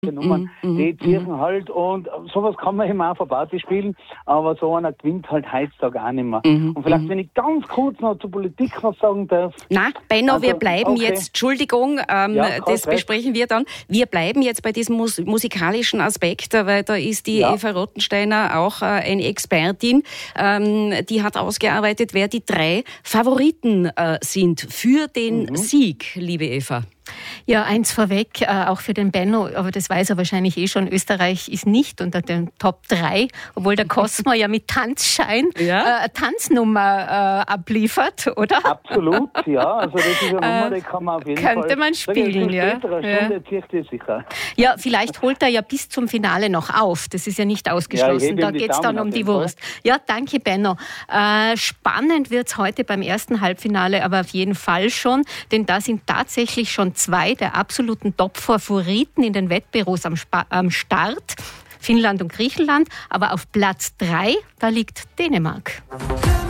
Nummern, die ziehen halt und sowas kann man eben auch auf Party spielen, aber so einer gewinnt halt heutzutage auch nicht mehr. Und vielleicht, wenn ich ganz kurz noch zur Politik was sagen darf. Nein, Benno, wir bleiben jetzt, Entschuldigung, das besprechen wir dann. Wir bleiben jetzt bei diesem musikalischen Aspekt, weil da ist die Eva Rottensteiner auch eine Expertin, die hat ausgearbeitet, wer die 3 Favoriten sind für den Sieg, liebe Eva. Ja, eins vorweg, auch für den Benno, aber das weiß er wahrscheinlich schon, Österreich ist nicht unter den Top 3, obwohl der Cosmo ja mit Tanzschein eine Tanznummer abliefert, oder? Absolut, ja. Also das ist eine Nummer, die kann man auf jeden Fall... Könnte man spielen, ja. Sicher. Ja, vielleicht holt er ja bis zum Finale noch auf, das ist ja nicht ausgeschlossen, da geht es dann um die Wurst. Ja, danke Benno. Spannend wird es heute beim ersten Halbfinale, aber auf jeden Fall schon, denn da sind tatsächlich schon 2 der absoluten Top-Favoriten in den Wettbüros am Start. Finnland und Griechenland. Aber auf Platz 3, da liegt Dänemark.